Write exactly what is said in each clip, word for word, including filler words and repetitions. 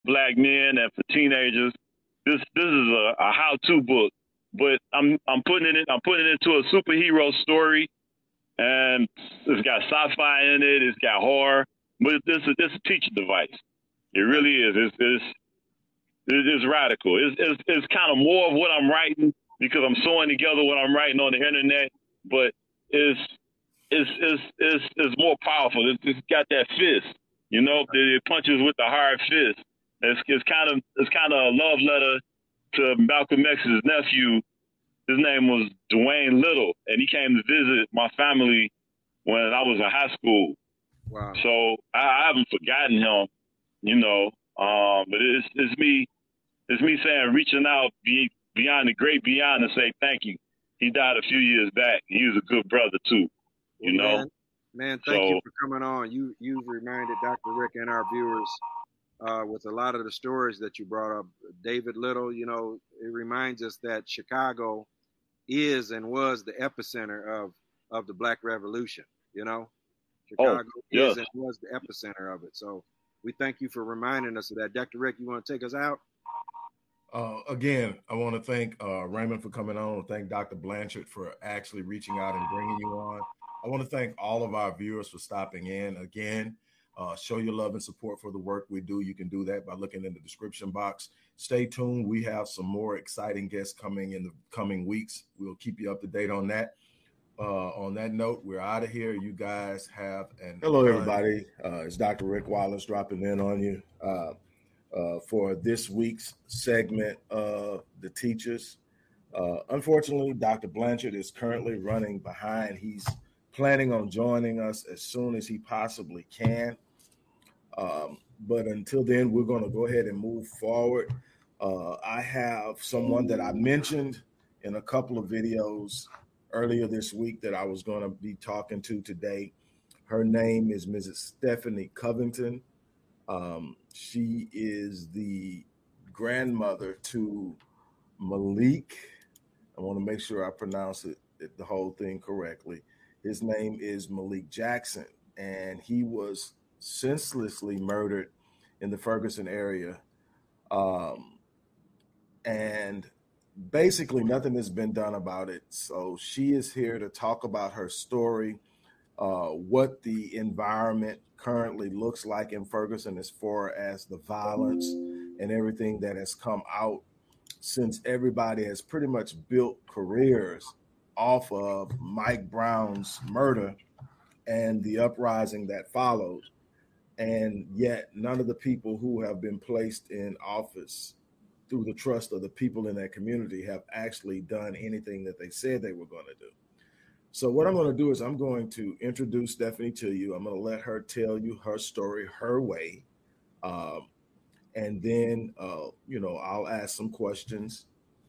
black men and for teenagers. This this is a, a how-to book, but I'm I'm putting it in, I'm putting it into a superhero story, and it's got sci-fi in it. It's got horror, but this is this is a teaching device. It really is. It's it's, it's radical. It's, it's it's kind of more of what I'm writing because I'm sewing together what I'm writing on the internet, but it's it's it's it's, it's more powerful. It's, it's got that fist, you know. It punches with the hard fist. It's, it's kind of it's kind of a love letter to Malcolm X's nephew. His name was Dwayne Little, and he came to visit my family when I was in high school. Wow! So I, I haven't forgotten him, you know. Um, but it's it's me it's me saying reaching out be, beyond the great beyond and say thank you. He died a few years back. He was a good brother too, you well, know. Man, man thank so, you for coming on. You you've reminded Doctor Rick and our viewers. Uh, with a lot of the stories that you brought up, David Little, you know, it reminds us that Chicago is and was the epicenter of, of the Black Revolution, you know. Chicago oh, yes. is and was the epicenter of it. So we thank you for reminding us of that. Doctor Rick, you want to take us out? Uh, again, I want to thank uh, Raymond for coming on, and thank Doctor Blanchard for actually reaching out and bringing you on. I want to thank all of our viewers for stopping in. Again, Uh, show your love and support for the work we do. You can do that by looking in the description box. Stay tuned. We have some more exciting guests coming in the coming weeks. We'll keep you up to date on that. Uh, on that note, we're out of here. You guys have an hello, everybody. Uh, it's Doctor Rick Wallace dropping in on you uh, uh, for this week's segment of The Teachers. Uh, unfortunately, Doctor Blanchard is currently running behind. He's planning on joining us as soon as he possibly can. Um, but until then, we're going to go ahead and move forward. Uh, I have someone that I mentioned in a couple of videos earlier this week that I was going to be talking to today. Her name is Missus Stephanie Covington. Um, she is the grandmother to Malik. I want to make sure I pronounce it, the whole thing correctly. His name is Malik Jackson, and he was senselessly murdered in the Ferguson area. Um, and basically nothing has been done about it. So she is here to talk about her story, uh, what the environment currently looks like in Ferguson as far as the violence and everything that has come out since everybody has pretty much built careers off of Mike Brown's murder and the uprising that followed. And yet none of the people who have been placed in office through the trust of the people in that community have actually done anything that they said they were going to do. So what I'm going to do is I'm going to introduce Stephanie to you. I'm going to let her tell you her story her way. Um, and then, uh, you know, I'll ask some questions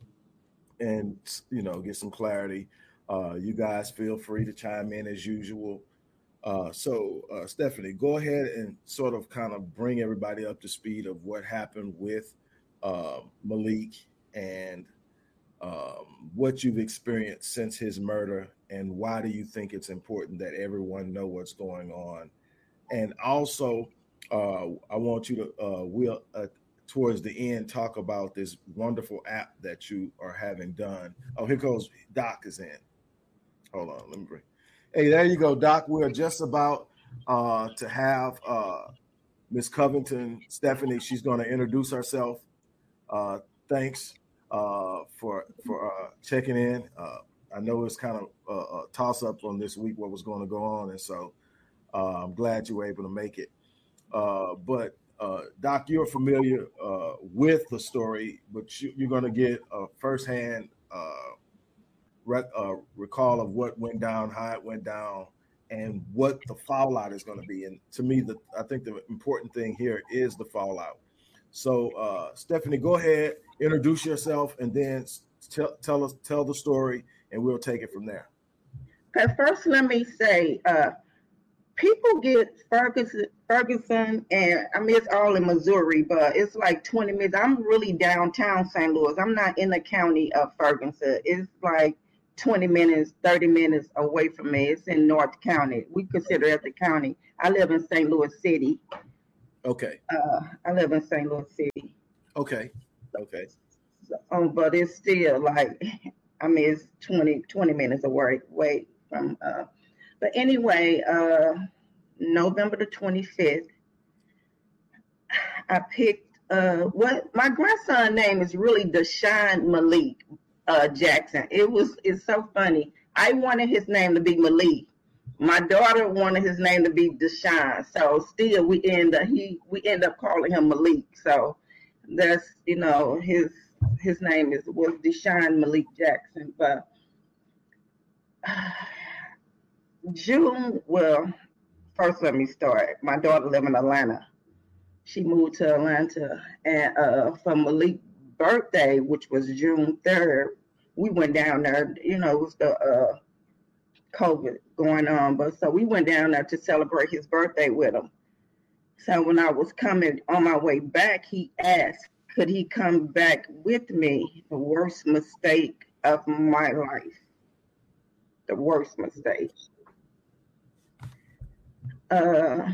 and, you know, get some clarity. Uh, you guys feel free to chime in as usual. Uh, so, uh, Stephanie, go ahead and sort of kind of bring everybody up to speed of what happened with uh, Malik and um, what you've experienced since his murder, and why do you think it's important that everyone know what's going on? And also, uh, I want you to, uh, we'll, uh, towards the end, talk about this wonderful app that you are having done. Oh, here goes, Doc is in. Hold on, let me bring. Hey, there you go, Doc. We're just about uh, to have uh, Miss Covington, Stephanie. She's going to introduce herself. Uh, thanks uh, for for uh, checking in. Uh, I know it's kind of a, a toss-up on this week, what was going to go on, and so uh, I'm glad you were able to make it. Uh, but, uh, Doc, you're familiar uh, with the story, but you, you're going to get a firsthand uh Rec- uh, recall of what went down, how it went down, and what the fallout is going to be. And to me, the I think the important thing here is the fallout. So, uh, Stephanie, go ahead, introduce yourself, and then tell tell us tell the story, and we'll take it from there. Okay, first, let me say, uh, people get Ferguson, Ferguson, and I mean it's all in Missouri, but it's like twenty minutes. I'm really downtown Saint Louis. I'm not in the county of Ferguson. It's like twenty minutes, thirty minutes away from me. It's in North County. We consider it the county. I live in Saint Louis City. Okay. Uh, I live in Saint Louis City. Okay. Okay. So, um, but it's still like, I mean, it's twenty, twenty minutes away, away from, uh, but anyway, uh, November the twenty-fifth, I picked, uh, what my grandson name is really Deshaun Malik uh, Jackson. It was, it's so funny. I wanted his name to be Malik. My daughter wanted his name to be Deshaun. So still we end up, he, we end up calling him Malik. So that's, you know, his, his name is, was Deshaun Malik Jackson. But uh, June, well, first let me start. My daughter lives in Atlanta. She moved to Atlanta, and uh, for Malik's birthday, which was June third, we went down there. You know, it was the uh, COVID going on, but so we went down there to celebrate his birthday with him. So when I was coming on my way back, he asked, could he come back with me? The worst mistake of my life. The worst mistake. Uh,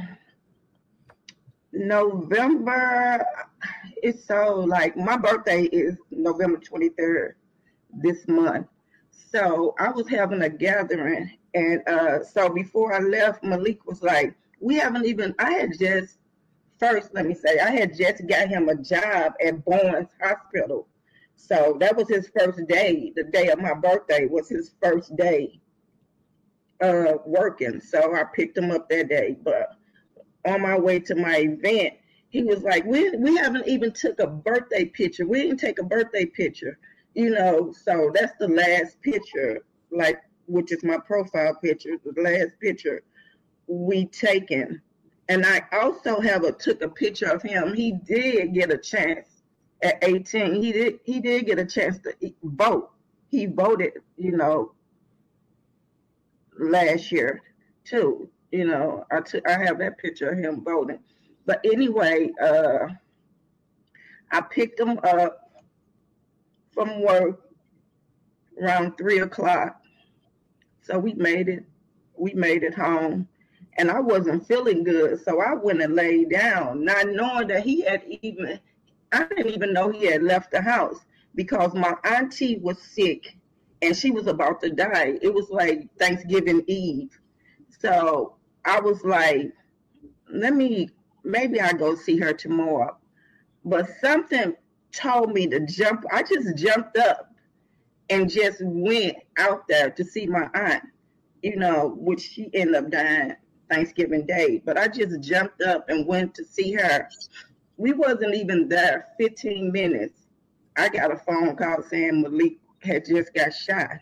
November, it's so like my birthday is November twenty-third this month. So I was having a gathering, and uh, so before I left, Malik was like, we haven't even, I had just, first let me say, I had just got him a job at Bowens Hospital. So that was his first day. The day of my birthday was his first day uh, working. So I picked him up that day, but on my way to my event, he was like, we we haven't even took a birthday picture. We didn't take a birthday picture, you know. So that's the last picture, like, which is my profile picture, the last picture we taken. And I also have a took a picture of him. He did get a chance at eighteen. He did he did get a chance to vote. He voted, you know, last year too. You know, I, t- I have that picture of him voting. But anyway, uh, I picked him up from work around three o'clock. So we made it, we made it home. And I wasn't feeling good. So I went and laid down, not knowing that he had even, I didn't even know he had left the house because my auntie was sick and she was about to die. It was like Thanksgiving Eve. So I was like, let me, maybe I'll go see her tomorrow. But something told me to jump. I just jumped up and just went out there to see my aunt, you know, which she ended up dying Thanksgiving Day. But I just jumped up and went to see her. We wasn't even there fifteen minutes. I got a phone call saying Malik had just got shot.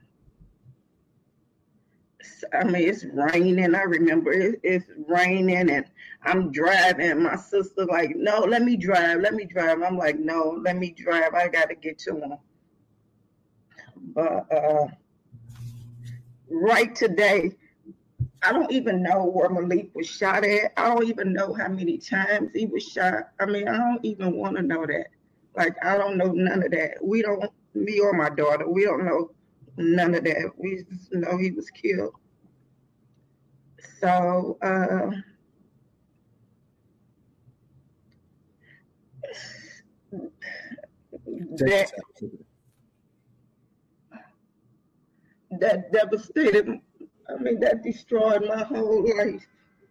I mean, it's raining. I remember it, it's raining and I'm driving. My sister like, no, let me drive. Let me drive. I'm like, no, let me drive. I got to get to him. But uh, right today, I don't even know where Malik was shot at. I don't even know how many times he was shot. I mean, I don't even want to know that. Like, I don't know none of that. We don't, me or my daughter, we don't know none of that. We just know he was killed. So, uh, that, that devastated, I mean, that destroyed my whole life.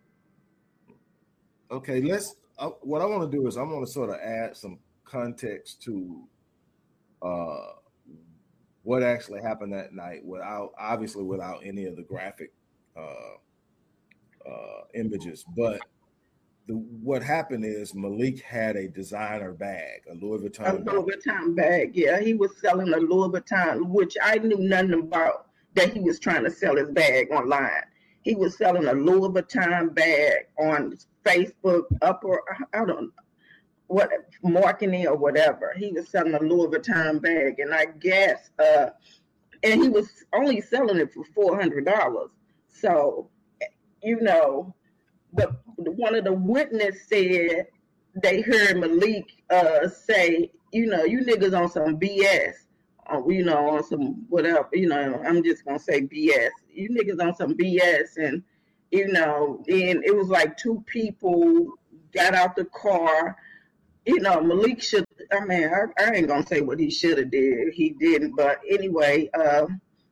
Okay, let's, uh, what I want to do is I want to sort of add some context to uh, what actually happened that night without, obviously without any of the graphic uh, uh, images. But the, what happened is Malik had a designer bag, a Louis Vuitton A Louis Vuitton bag, yeah. He was selling a Louis Vuitton, which I knew nothing about, that he was trying to sell his bag online. He was selling a Louis Vuitton bag on Facebook, upper, I don't know, what, marketing or whatever. He was selling a Louis Vuitton bag, and I guess, uh, and he was only selling it for four hundred dollars. So, you know, the one of the witnesses said they heard Malik uh, say, you know, you niggas on some B S, or, you know, on some whatever, you know, I'm just going to say B S. You niggas on some B S. And, you know, and it was like two people got out the car. You know, Malik should, I mean, I, I ain't going to say what he should have did. He didn't. But anyway, uh,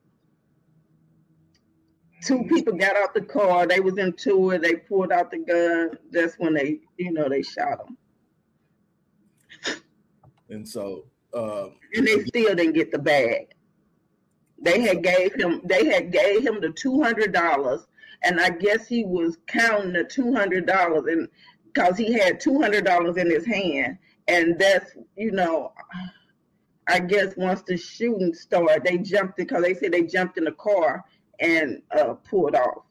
two people got out the car. They was into it. They pulled out the gun. That's when they, you know, they shot him. And so, um, and they still didn't get the bag. They had gave him, they had gave him the two hundred dollars, and I guess he was counting the two hundred dollars, and because he had two hundred dollars in his hand, and that's, you know, I guess once the shooting started, they jumped it because they said they jumped in the car and uh, pulled off.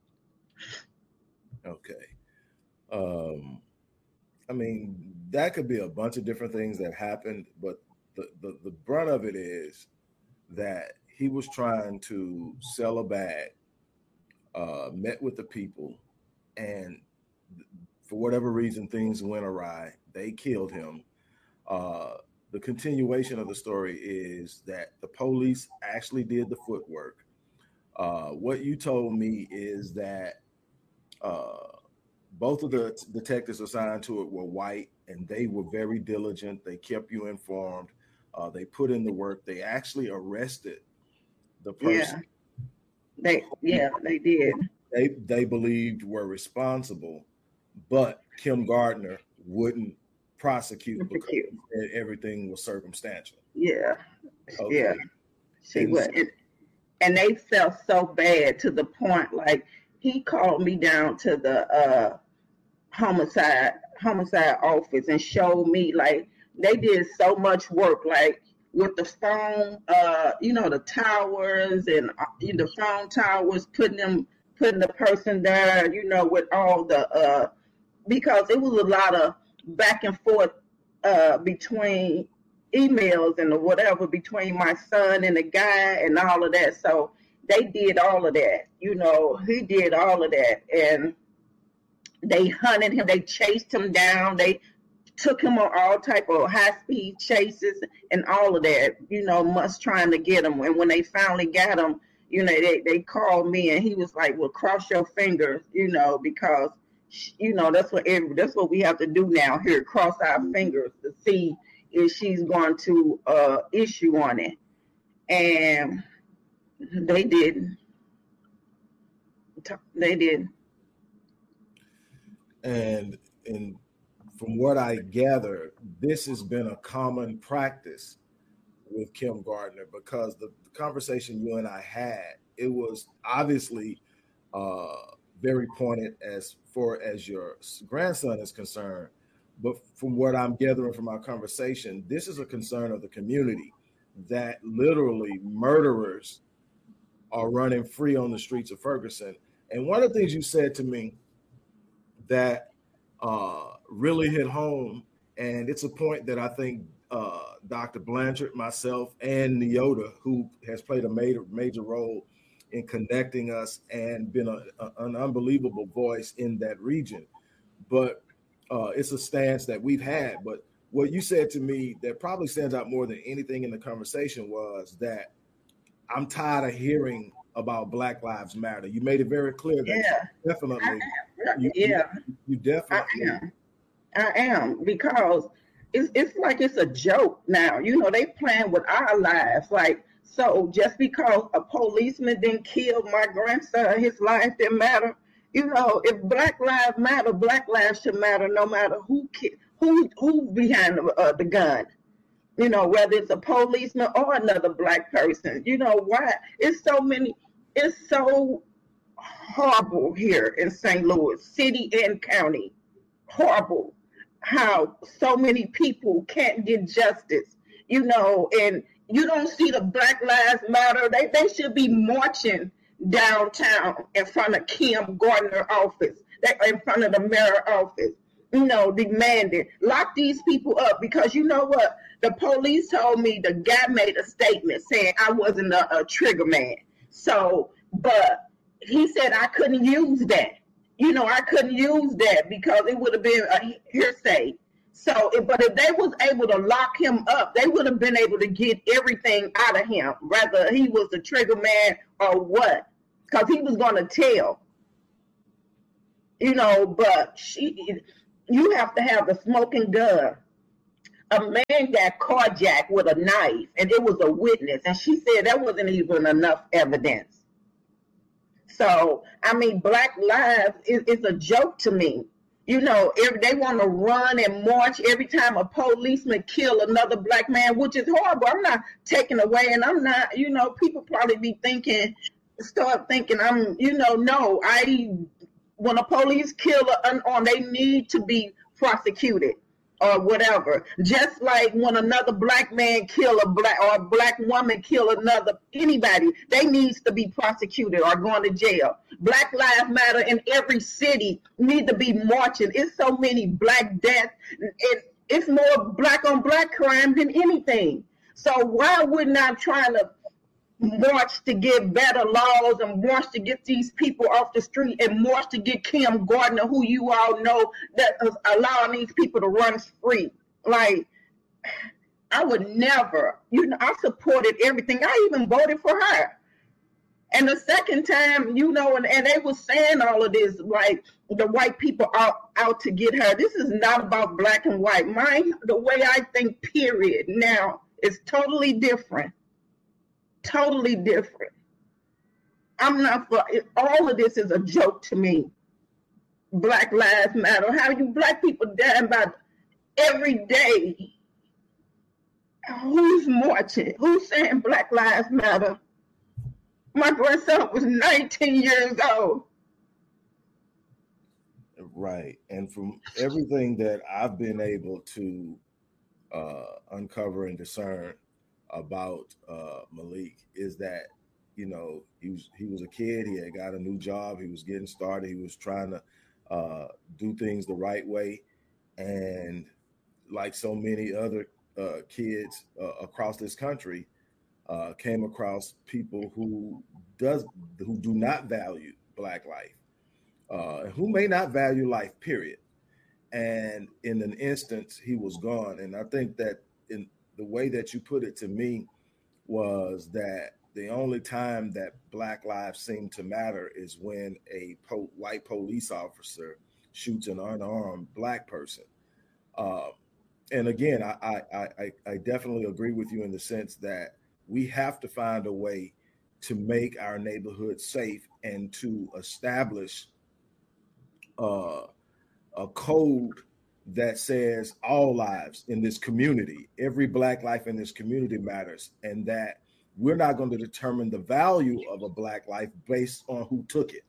Okay. Um, I mean, that could be a bunch of different things that happened, but the, the, the brunt of it is that he was trying to sell a bag, uh, met with the people, and for whatever reason, things went awry. They killed him. Uh, the continuation of the story is that the police actually did the footwork. Uh, what you told me is that uh, both of the t- detectives assigned to it were white, and they were very diligent. They kept you informed. Uh, they put in the work. They actually arrested the person. Yeah, they yeah they did. They they believed were responsible, but Kim Gardner wouldn't prosecute because he said everything was circumstantial. Yeah, okay. yeah, she was, and, and they felt so bad to the point like he called me down to the uh, homicide homicide office and showed me like they did so much work, like with the phone, uh, you know, the towers and uh, the phone towers, putting them, putting the person there, you know, with all the, uh, because it was a lot of back and forth uh, between emails and whatever between my son and the guy and all of that. So they did all of that, you know, he did all of that, and they hunted him, they chased him down, they took him on all type of high-speed chases and all of that, you know, must trying to get him. And when they finally got him, you know, they, they called me, and he was like, well, cross your fingers, you know, because, you know, that's what every, that's what we have to do now here, cross our fingers to see if she's going to uh, issue on it. And they didn't. They did. And and from what I gather, this has been a common practice with Kim Gardner, because the, the conversation you and I had, it was obviously uh, very pointed as far as your grandson is concerned. But from what I'm gathering from our conversation, this is a concern of the community, that literally murderers are running free on the streets of Ferguson. And one of the things you said to me that uh, really hit home, and it's a point that I think uh, Doctor Blanchard, myself, and Neota, who has played a major major role in connecting us and been a, a, an unbelievable voice in that region. But uh, it's a stance that we've had. But what you said to me that probably stands out more than anything in the conversation was that I'm tired of hearing about Black Lives Matter. You made it very clear that yeah. you definitely, you, yeah, you, you definitely. I am. I am, because it's it's like it's a joke now. You know, they playing with our lives. Like, so just because a policeman didn't kill my grandson, his life didn't matter. You know, if Black Lives Matter, Black lives should matter, no matter who who who's behind the, uh, the gun. You know, whether it's a policeman or another Black person. You know, why? It's so many. It's so horrible here in Saint Louis, city and county. Horrible how so many people can't get justice, you know, and you don't see the Black Lives Matter. They, they should be marching downtown in front of Kim Gardner office, they, in front of the mayor office, you know, demanding, lock these people up, because you know what? The police told me the guy made a statement saying I wasn't a, a trigger man. So, but he said I couldn't use that. You know, I couldn't use that because it would have been a hearsay. So, but if they was able to lock him up, they would have been able to get everything out of him, whether he was the trigger man or what, because he was going to tell. You know, but she, you have to have the smoking gun. A man got carjacked with a knife, and it was a witness, and she said that wasn't even enough evidence. So, I mean, Black Lives is, is a joke to me. You know, if they want to run and march every time a policeman kill another black man, which is horrible. I'm not taking away, and I'm not, you know, people probably be thinking, start thinking I'm, you know, no, I, when a police kill an unarmed, they need to be prosecuted or whatever. Just like when another black man kill a black, or a black woman kill another, anybody, they needs to be prosecuted or going to jail. Black Lives Matter in every city need to be marching. It's so many black deaths. It, it's more black on black crime than anything. So why wouldn't I try to march to get better laws and march to get these people off the street and march to get Kim Gardner, who you all know that is allowing these people to run free? Like, I would never, you know, I supported everything. I even voted for her. And the second time, you know, and, and they were saying all of this, like the white people are out to get her. This is not about black and white. Mine, the way I think, period, now is totally different. Totally different. I'm not for it. All of this is a joke to me. Black Lives Matter. How you black people dying by every day? Who's marching? Who's saying Black Lives Matter? My grandson was nineteen years old. Right. And from everything that I've been able to uh, uncover and discern about uh, Malik is that, you know, he was he was a kid. He had got a new job. He was getting started. He was trying to uh, do things the right way. And like so many other uh, kids uh, across this country, uh, came across people who does who do not value Black life, uh, who may not value life, period. And in an instance, he was gone. And I think that in the way that you put it to me was that the only time that Black lives seem to matter is when a po- white police officer shoots an unarmed Black person. Uh, and again, I, I, I, I definitely agree with you in the sense that we have to find a way to make our neighborhood safe and to establish uh, a code that says all lives in this community, every Black life in this community matters, and that we're not going to determine the value of a Black life based on who took it.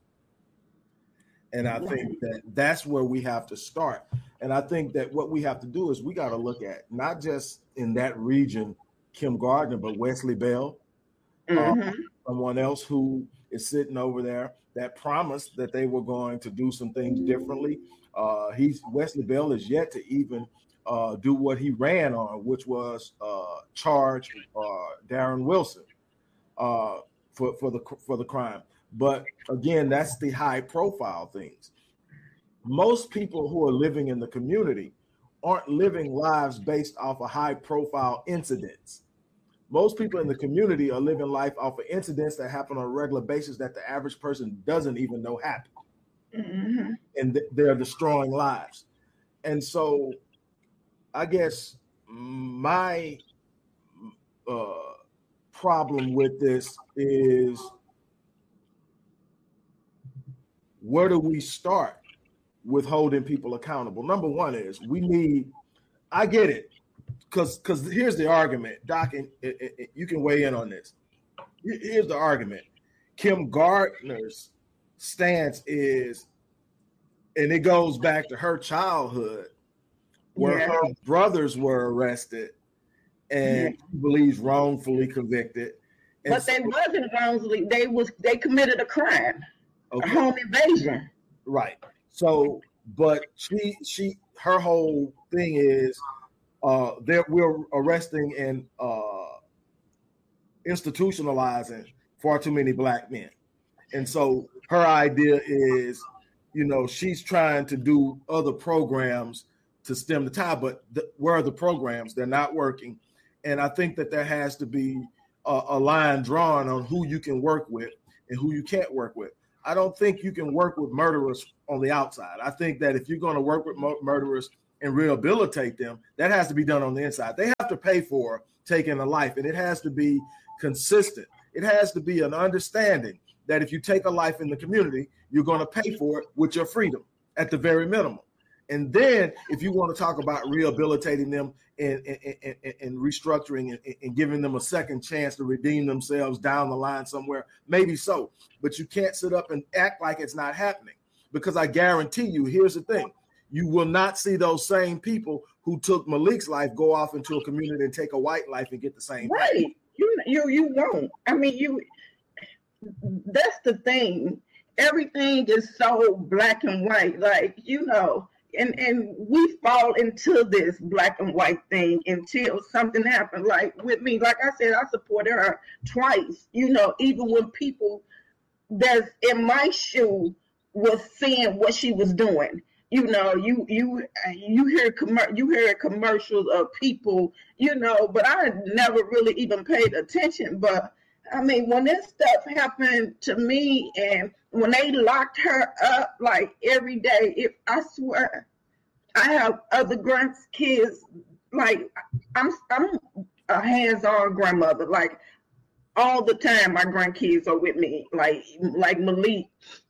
And I think that that's where we have to start. And I think that what we have to do is we got to look at not just in that region, Kim Gardner, but Wesley Bell, mm-hmm. uh, someone else who is sitting over there that promised that they were going to do some things differently. Uh, he's Wesley Bell is yet to even uh, do what he ran on, which was uh, charge uh, Darren Wilson uh, for for the for the crime. But again, that's the high profile things. Most people who are living in the community aren't living lives based off of high profile incidents. Most people in the community are living life off of incidents that happen on a regular basis that the average person doesn't even know happen. Mm-hmm. And th- they're destroying lives. And so I guess my uh, problem with this is, where do we start with holding people accountable? Number one is we need, I get it, because because here's the argument, Doc, and it, it, it, you can weigh in on this. Here's the argument. Kim Gardner's stance is, and it goes back to her childhood, where yeah. her brothers were arrested and yeah. she believes wrongfully convicted. And but so, they wasn't wrongfully, they was they committed a crime. Okay. A home invasion. Right. So, but she she her whole thing is uh that we're arresting and uh institutionalizing far too many Black men. And so her idea is, you know, she's trying to do other programs to stem the tide, but the, where are the programs? They're not working. And I think that there has to be a, a line drawn on who you can work with and who you can't work with. I don't think you can work with murderers on the outside. I think that if you're going to work with murderers and rehabilitate them, that has to be done on the inside. They have to pay for taking a life, and it has to be consistent. It has to be an understanding that if you take a life in the community, you're going to pay for it with your freedom at the very minimum. And then if you want to talk about rehabilitating them and, and, and, and restructuring and, and giving them a second chance to redeem themselves down the line somewhere, maybe so. But you can't sit up and act like it's not happening, because I guarantee you, here's the thing. You will not see those same people who took Malik's life go off into a community and take a white life and get the same right. thing. You, you, you won't. I mean, you. That's the thing. Everything is so black and white. Like, you know, And and we fall into this black and white thing until something happened. Like with me, like I said, I supported her twice. You know, even when people that's in my shoe was seeing what she was doing. You know, you you you hear commer- you hear commercials of people. You know, but I never really even paid attention. But I mean, when this stuff happened to me, and when they locked her up, like every day, if I swear, I have other grandkids. Like I'm, I'm a hands-on grandmother. Like all the time, my grandkids are with me. Like, like Malik.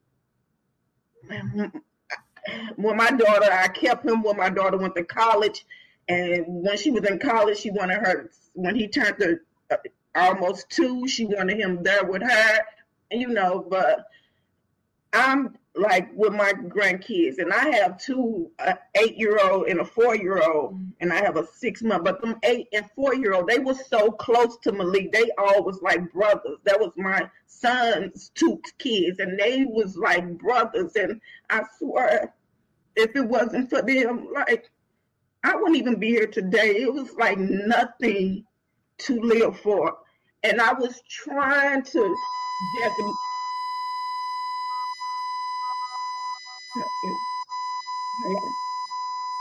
When my daughter, I kept him when my daughter went to college, and when she was in college, she wanted her. When he turned to uh, almost two, she wanted him there with her, you know. But I'm like with my grandkids, and I have two, an eight-year-old and a four-year-old, and I have a six-month. But them eight and four-year-old, they were so close to Malik. They all was like brothers. That was my son's two kids, and they was like brothers. And I swear, if it wasn't for them, like I wouldn't even be here today. It was like nothing to live for, and I was trying to just.